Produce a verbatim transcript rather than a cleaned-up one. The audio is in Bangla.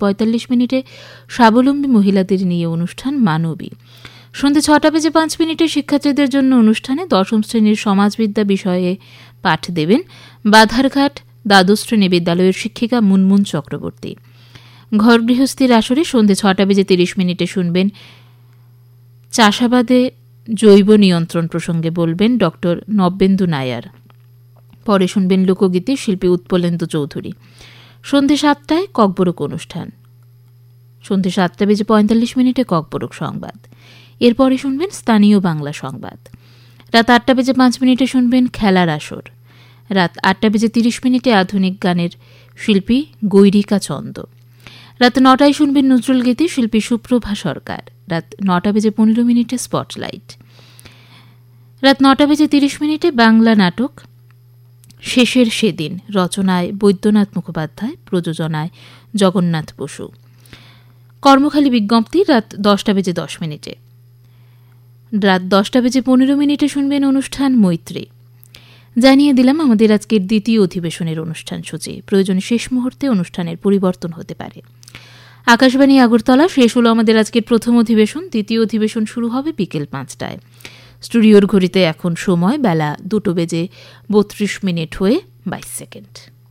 পঁয়তাল্লিশ মিনিটে স্বাবলম্বী মহিলাদের নিয়ে অনুষ্ঠান মানবী। সন্ধ্যে ছটা বেজে পাঁচ মিনিটে শিক্ষার্থীদের জন্য অনুষ্ঠানে দশম শ্রেণীর সমাজবিদ্যা বিষয়ে পাঠ দেবেন বাধারঘাট দ্বাদশ শ্রেণী বিদ্যালয়ের শিক্ষিকা মুনমুন চক্রবর্তী। ঘর গৃহস্থীর আসরে সন্ধ্যে ছটা বেজে তিরিশ মিনিটে শুনবেন চাষাবাদে জৈব নিয়ন্ত্রণ প্রসঙ্গে বলবেন ডক্টর নব্যেন্দু নায়ার। পরে শুনবেন লোকগীতি শিল্পী উৎপলেন্দু চৌধুরী। সন্ধ্যে সাতটায় ককবরক অনুষ্ঠান। সন্ধ্যে সাতটা বেজে পঁয়তাল্লিশ মিনিটে ককবরক সংবাদ। এরপরে শুনবেন স্থানীয় বাংলা সংবাদ। রাত আটটা বেজে পাঁচ মিনিটে শুনবেন খেলার আসর। রাত আটটা বেজে তিরিশ মিনিটে আধুনিক গানের শিল্পী গৈরিকা চন্দ। রাত নটায় শুনবেন নজরুল গীতি শিল্পী সুপ্রভা সরকার। রাত নটা বেজে পনেরো মিনিটে স্পটলাইট। রাত নটা বেজে তিরিশ মিনিটে বাংলা নাটক শেষের সেদিন, রচনায় বৈদ্যনাথ মুখোপাধ্যায়, প্রযোজনায় জগন্নাথ বসু। কর্মখালী বিজ্ঞপ্তি রাত দশটা বেজে দশ মিনিটে। রাত দশটা বেজে পনেরো মিনিটে শুনবেন অনুষ্ঠান মৈত্রী। জানিয়ে দিলাম আমাদের আজকের দ্বিতীয় অধিবেশনের অনুষ্ঠান সূচি। প্রয়োজনে শেষ মুহূর্তে অনুষ্ঠানের পরিবর্তন হতে পারে। আকাশবাণী আগরতলা, শেষ হলো আমাদের আজকের প্রথম অধিবেশন। দ্বিতীয় অধিবেশন শুরু হবে বিকেল পাঁচটায়। স্টুডিওর ঘড়িতে এখন সময় বেলা দুটো বেজে বত্রিশ মিনিট হয়ে বাইশ সেকেন্ড।